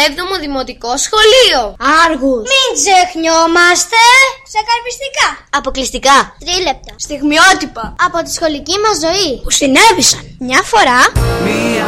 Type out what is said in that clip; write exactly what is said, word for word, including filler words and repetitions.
έβδομο Δημοτικό Σχολείο. Άργους. Μην ξεχνιόμαστε. Ξεκαρπιστικά. Αποκλειστικά. Τρίλεπτα. Στιγμιότυπα. Από τη σχολική μας ζωή που συνέβησαν μια φορά. Μία